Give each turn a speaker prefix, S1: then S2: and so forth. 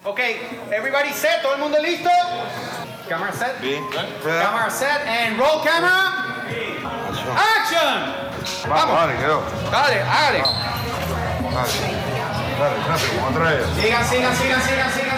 S1: Ok, everybody set, todo el mundo listo? Camera set.
S2: Bien.
S1: Camera set and roll camera. Action.
S2: Vamos. Dale, quedó.
S1: Dale, hágale.
S2: Dale, rápido, como atrás.
S1: Sigan.